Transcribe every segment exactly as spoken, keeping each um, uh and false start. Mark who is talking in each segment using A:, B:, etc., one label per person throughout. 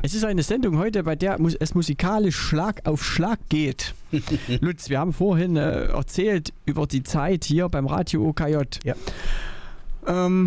A: Es ist eine Sendung heute, bei der es musikalisch Schlag auf Schlag geht. Lutz, wir haben vorhin äh, erzählt über die Zeit hier beim Radio O K J.
B: Ja.
A: Ähm,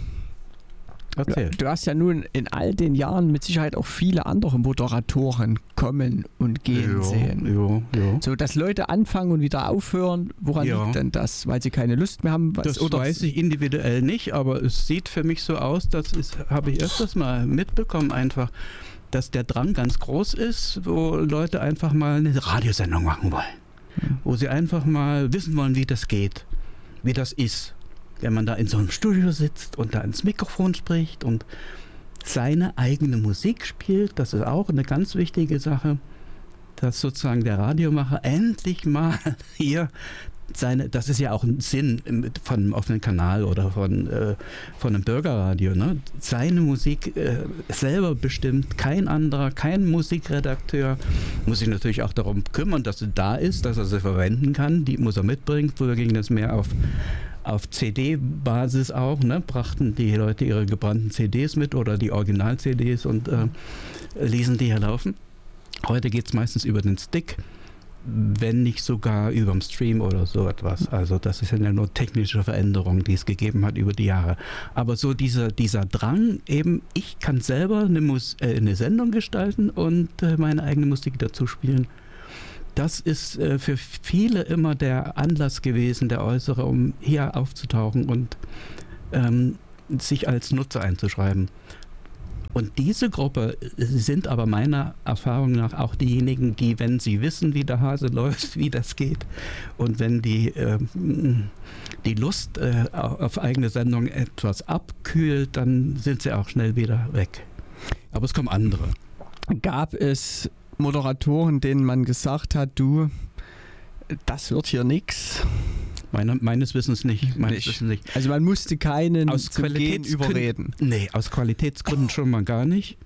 B: Erzähl.
A: Du hast ja nun in all den Jahren mit Sicherheit auch viele andere Moderatoren kommen und gehen
B: jo,
A: sehen.
B: Jo, jo.
A: So, dass Leute anfangen und wieder aufhören, woran
B: Ja.
A: liegt denn das? Weil sie keine Lust mehr haben? Was,
B: Das
A: oder
B: weiß ich individuell nicht, aber es sieht für mich so aus, das ist, habe ich öfters mal mitbekommen einfach, dass der Drang ganz groß ist, wo Leute einfach mal eine Radiosendung machen wollen.
A: Mhm.
B: Wo sie einfach mal wissen wollen, wie das geht, wie das ist. Wenn man da in so einem Studio sitzt und da ins Mikrofon spricht und seine eigene Musik spielt, das ist auch eine ganz wichtige Sache, dass sozusagen der Radiomacher endlich mal hier seine, das ist ja auch ein Sinn von einem offenen Kanal oder von, äh, von einem Bürgerradio, ne? Seine Musik äh, selber bestimmt, kein anderer, kein Musikredakteur, muss sich natürlich auch darum kümmern, dass sie da ist, dass er sie verwenden kann, die muss er mitbringen. Früher ging das mehr auf Auf C D-Basis auch, ne, brachten die Leute ihre gebrannten C Ds mit oder die Original-C Ds und äh, ließen die hier laufen. Heute geht es meistens über den Stick, wenn nicht sogar über den Stream oder so etwas. Also das ist ja nur technische Veränderung, die es gegeben hat über die Jahre. Aber so dieser, dieser Drang eben, ich kann selber eine, Mus- äh, eine Sendung gestalten und äh, meine eigene Musik dazu spielen. Das ist äh, für viele immer der Anlass gewesen, der äußere, um hier aufzutauchen und ähm, sich als Nutzer einzuschreiben. Und diese Gruppe sind aber meiner Erfahrung nach auch diejenigen, die, wenn sie wissen, wie der Hase läuft, wie das geht, und wenn die, äh, die Lust äh, auf eigene Sendung etwas abkühlt, dann sind sie auch schnell wieder weg. Aber es kommen andere.
A: gab es Moderatoren, denen man gesagt hat, du, das wird hier nix?
B: Meine, meines Wissens nicht. Meines
A: Nicht.
B: Wissens nicht.
A: Also man musste keinen
B: Aus
A: zum Gehen
B: Qualitätsgründen-
A: überreden.
B: Nee, aus Qualitätsgründen schon mal gar nicht.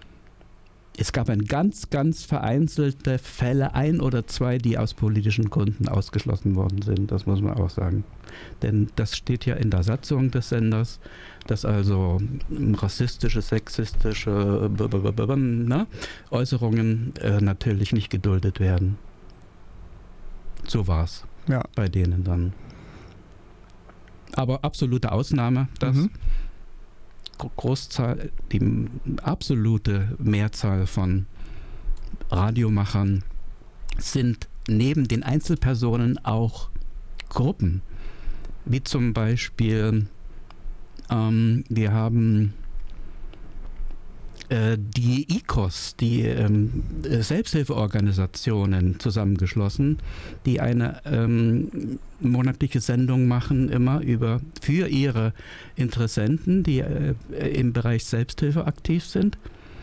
B: Es gab ein ganz, ganz vereinzelte Fälle, ein oder zwei, die aus politischen Gründen ausgeschlossen worden sind. Das muss man auch sagen. Denn das steht ja in der Satzung des Senders, dass also rassistische, sexistische b- b- b- b- ne, Äußerungen äh, natürlich nicht geduldet werden. So war es
A: Ja.
B: bei denen dann. Aber absolute Ausnahme, das
A: Mhm.
B: Großzahl, die absolute Mehrzahl von Radiomachern sind neben den Einzelpersonen auch Gruppen. Wie zum Beispiel, ähm, wir haben äh, die I C O S, die ähm, Selbsthilfeorganisationen zusammengeschlossen, die eine ähm, monatliche Sendung machen, immer über für ihre Interessenten, die äh, im Bereich Selbsthilfe aktiv sind.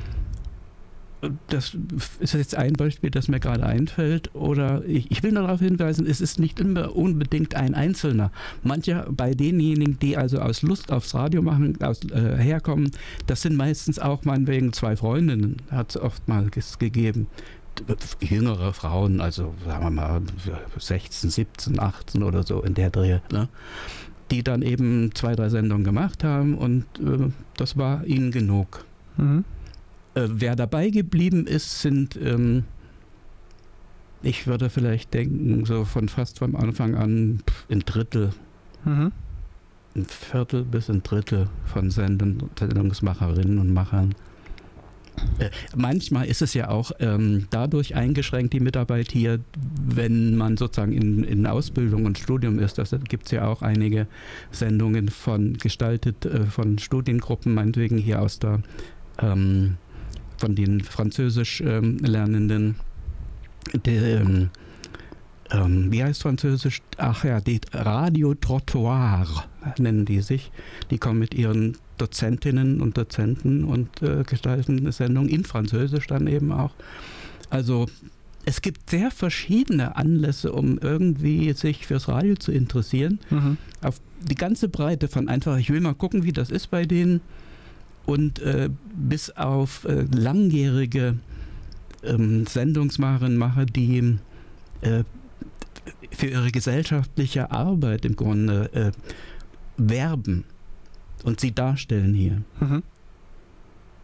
B: Das ist jetzt ein Beispiel, das mir gerade einfällt. Oder ich, ich will nur darauf hinweisen, es ist nicht immer unbedingt ein Einzelner. Manche bei denjenigen, die also aus Lust aufs Radio machen, aus, äh, herkommen, das sind meistens auch meinetwegen zwei Freundinnen, hat es oftmals gegeben. Jüngere Frauen, also sagen wir mal sechzehn, siebzehn, achtzehn oder so in der Dreh, ne? Die dann eben zwei, drei Sendungen gemacht haben und äh, das war ihnen genug.
A: Mhm.
B: Wer dabei geblieben ist, sind, ähm, ich würde vielleicht denken, so von fast vom Anfang an ein Drittel,
A: Mhm.
B: ein Viertel bis ein Drittel von Sendung, Sendungsmacherinnen und Machern. Äh, manchmal ist es ja auch ähm, dadurch eingeschränkt, die Mitarbeit hier, wenn man sozusagen in, in Ausbildung und Studium ist. Das gibt es ja auch einige Sendungen von gestaltet, äh, von Studiengruppen, meinetwegen hier aus der ähm, von den Französisch ähm, Lernenden, der, ähm, ähm, wie heißt Französisch? Ach ja, die Radio Trottoir nennen die sich. Die kommen mit ihren Dozentinnen und Dozenten und äh, gestalten eine Sendung in Französisch dann eben auch. Also es gibt sehr verschiedene Anlässe, um irgendwie sich fürs Radio zu interessieren.
A: Mhm.
B: Auf die ganze Breite von einfach, ich will mal gucken, wie das ist bei denen. Und äh, bis auf äh, langjährige ähm, Sendungsmacherinnen, Macher, die äh, für ihre gesellschaftliche Arbeit im Grunde äh, werben und sie darstellen hier.
A: Mhm.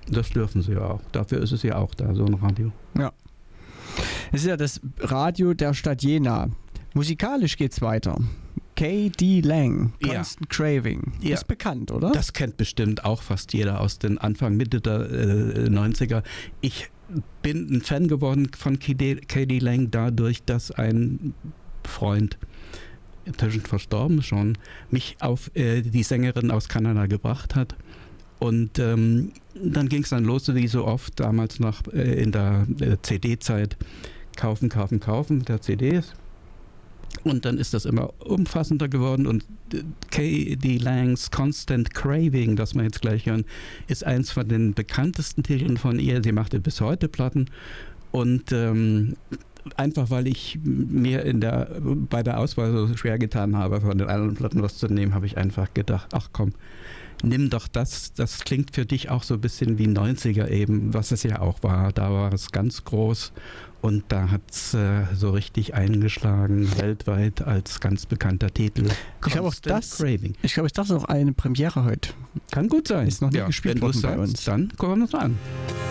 B: Das dürfen sie ja auch. Dafür ist es ja auch da, so ein Radio.
A: Ja. Es ist ja das Radio der Stadt Jena. Musikalisch geht's weiter. K D. Lang, Constant ja. Craving.
B: Ja.
A: Ist bekannt, oder?
B: Das kennt bestimmt auch fast jeder aus den Anfang, Mitte der äh, neunziger. Ich bin ein Fan geworden von K D. Lang dadurch, dass ein Freund, inzwischen verstorben schon, mich auf äh, die Sängerin aus Kanada gebracht hat. Und ähm, dann ging es dann los, wie so oft, damals noch äh, in der äh, C D-Zeit, kaufen, kaufen, kaufen der C Ds. Und dann ist das immer umfassender geworden und K D. Langs Constant Craving, das wir jetzt gleich hören, ist eins von den bekanntesten Titeln von ihr. Sie machte bis heute Platten und ähm, einfach weil ich mir in der, bei der Auswahl so schwer getan habe, von den anderen Platten was zu nehmen, habe ich einfach gedacht, ach komm, nimm doch das, das klingt für dich auch so ein bisschen wie neunziger eben, was es ja auch war. Da war es ganz groß und da hat es äh, so richtig eingeschlagen, weltweit als ganz bekannter Titel.
A: Ich glaube auch das, Craving. Ich glaube, das ist auch eine Premiere heute.
B: Kann gut sein.
A: Ist noch nie
B: ja,
A: gespielt worden bei
B: sagst,
A: uns.
B: Dann kommen wir uns an.